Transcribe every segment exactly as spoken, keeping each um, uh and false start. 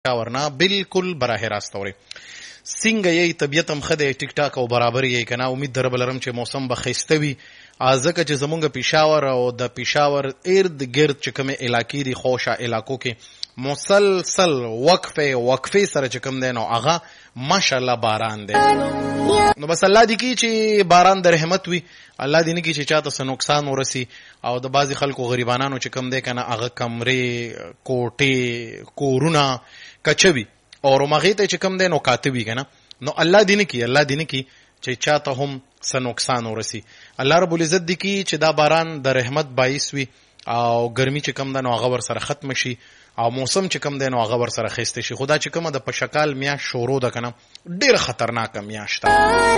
ورنه بالکل براه راست اوري څنګه یې طبیعت هم خده ټیک ټاک او برابر یې کنه. امید در بلرم چې موسم به خسته وي ځکه چې زمونږ پېښور او د پېښور ارد ګرد چې کومې علاقې دي خوشا علاقو کې مسلسل وقفه وقفه سره چې کوم دی نو هغه ماشاءالله باران دی. نو بس الله دې کی چې باران د رحمت وي، الله دې نه کی چې چاته څه نقصان ورسي او د بعضی خلکو غریبانو چې کوم دی کنه هغه کمرې کوټې کورونه کچوي او مغه ته چې کوم دی نو کاتوي کنه. نو الله دې نه کی الله دې نه کی چې چاته هم څه نقصان ورسي. الله رب العزت دې کی چې دا باران د رحمت باعث وي او ګرمي چې کوم دی نو هغه ور سره ختم شي او موسم چې کوم دی نو هغه ور سره خسته شي. خدا چې کومه د پشکال میاش شروع ده کنه ډیر خطرناک میاش ده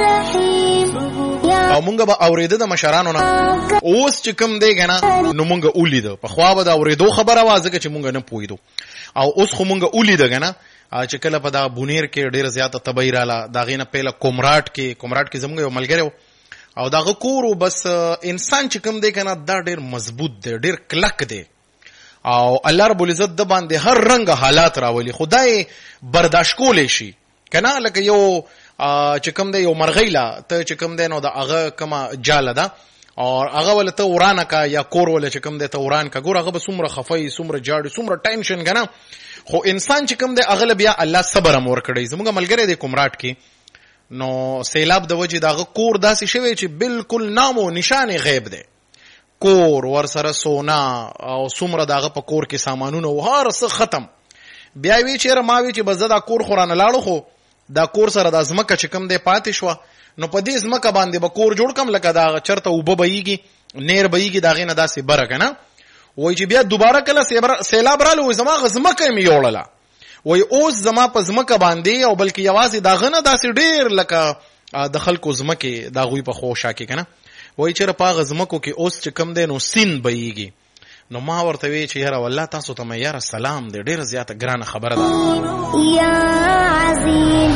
او مونږ به اوریده د مشرانو نه اوس چې کوم دی کنه نو مونږ اولیدو په خوا به د اوریدو خبره وازه چې مونږ نه پویدو او اوس خو مونږ اولیدو کنه چې کله په دا بونیر کې ډیر زیاته تبعی رااله دا غینه پهله کومراټ کې کومراټ کې زموږ یو ملګری او دا غکورو بس انسان چې کوم دی کنه دا ډیر مضبوط دی ډیر کلک دی او الله رب العزت د باندې هر رنگ حالات راولي خدای برداشت کولې شي کنه. لکه یو چې کوم دی یو مرغیلا ته چې کوم دی نو دا هغه کما جاله ده او هغه ول ته ورانه کا یا کور ول چې کوم دی ته وران کا ګور هغه به سمره خفای سمره جاړي سمره ټینشن کنه. خو انسان چې کوم دی اغلب یا الله صبر امر کړی. زموږ ملګری دی کومراټ کې نو سیلاب د وجه دغه کور داسې شوی چې بالکل نام او نشان غیب دی. کور ور سره سونا او سمره دغه په کور کې سامانونه او هر څه ختم. بیا وی چیرې ما وی چې بزدا دا کور خورانه لاړو خو دا کور سره د ازمکه چې کوم دی پاتې شو نو په دې ازمکه باندې به کور جوړ کم لکه دا چرته وب بهيږي نیر بهيږي داغه نه داسې بره کنه. وای چې بیا دوباره کله سیلاب رااله وای زما غزمکه می یوړله وای اوس زما په زمکه باندې او بلکې یوازې داغه نه داسې ډیر لکه د خلکو زمکه دا غوي په خوشا کې کنه. وای چې په غزمکو کې اوس چې کم دی نو سین بهيږي. نو ما ورته وی چې یاره والله تاسو ته مې یاره سلام دې ډیر زیاته ګرانه خبره ده یا عظیم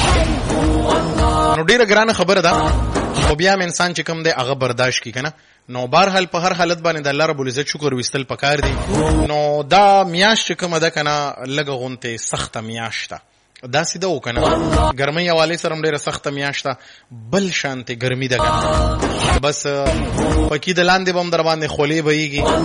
نو ډیر ګرانه خبره ده خو بیا انسان چې کم دی هغه برداشت کی کنه. نو بهرحال په هر حالت باندې د الله رب العزت شکر وستل پکار دی. نو دا میاش چې کومه ده کنه لګه غونته سخته میاش ده دا سیده وکنه ګرمۍ حواله سره ډیره سخته میاش ده بل شانته ګرمي ده کنه بس پکې د لاندې بم در باندې خولې بهيږي